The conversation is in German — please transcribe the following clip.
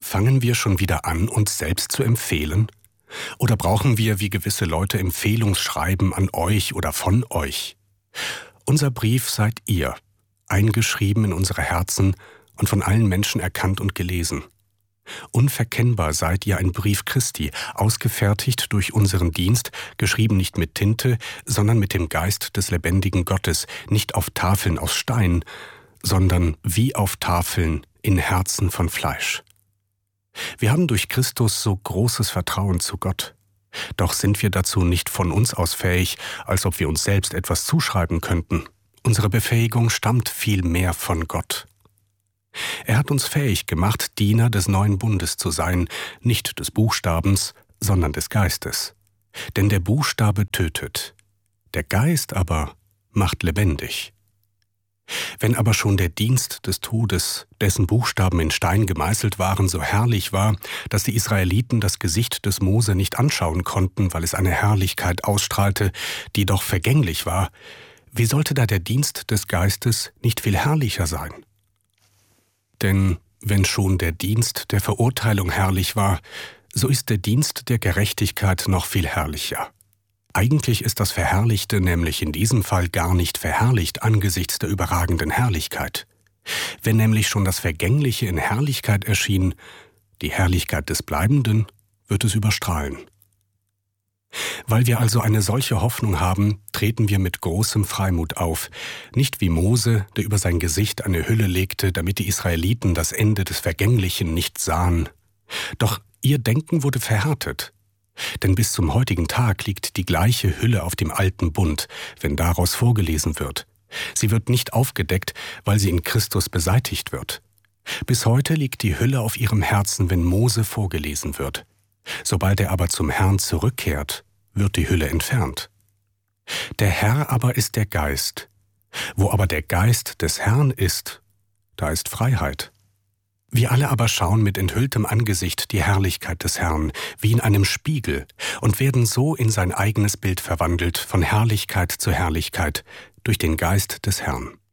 Fangen wir schon wieder an, uns selbst zu empfehlen? Oder brauchen wir, wie gewisse Leute, Empfehlungsschreiben an euch oder von euch? Unser Brief seid ihr, eingeschrieben in unsere Herzen und von allen Menschen erkannt und gelesen. Unverkennbar seid ihr ein Brief Christi, ausgefertigt durch unseren Dienst, geschrieben nicht mit Tinte, sondern mit dem Geist des lebendigen Gottes, nicht auf Tafeln aus Stein, sondern wie auf Tafeln in Herzen von Fleisch. Wir haben durch Christus so großes Vertrauen zu Gott. Doch sind wir dazu nicht von uns aus fähig, als ob wir uns selbst etwas zuschreiben könnten. Unsere Befähigung stammt vielmehr von Gott. Er hat uns fähig gemacht, Diener des neuen Bundes zu sein, nicht des Buchstabens, sondern des Geistes. Denn der Buchstabe tötet, der Geist aber macht lebendig. Wenn aber schon der Dienst des Todes, dessen Buchstaben in Stein gemeißelt waren, so herrlich war, dass die Israeliten das Gesicht des Mose nicht anschauen konnten, weil es eine Herrlichkeit ausstrahlte, die doch vergänglich war, wie sollte da der Dienst des Geistes nicht viel herrlicher sein? Denn wenn schon der Dienst der Verurteilung herrlich war, so ist der Dienst der Gerechtigkeit noch viel herrlicher. Eigentlich ist das Verherrlichte nämlich in diesem Fall gar nicht verherrlicht angesichts der überragenden Herrlichkeit. Wenn nämlich schon das Vergängliche in Herrlichkeit erschien, die Herrlichkeit des Bleibenden wird es überstrahlen. Weil wir also eine solche Hoffnung haben, treten wir mit großem Freimut auf, nicht wie Mose, der über sein Gesicht eine Hülle legte, damit die Israeliten das Ende des Vergänglichen nicht sahen. Doch ihr Denken wurde verhärtet. Denn bis zum heutigen Tag liegt die gleiche Hülle auf dem alten Bund, wenn daraus vorgelesen wird. Sie wird nicht aufgedeckt, weil sie in Christus beseitigt wird. Bis heute liegt die Hülle auf ihrem Herzen, wenn Mose vorgelesen wird. Sobald er aber zum Herrn zurückkehrt, wird die Hülle entfernt. Der Herr aber ist der Geist. Wo aber der Geist des Herrn ist, da ist Freiheit. Wir alle aber schauen mit enthülltem Angesicht die Herrlichkeit des Herrn, wie in einem Spiegel, und werden so in sein eigenes Bild verwandelt, von Herrlichkeit zu Herrlichkeit, durch den Geist des Herrn.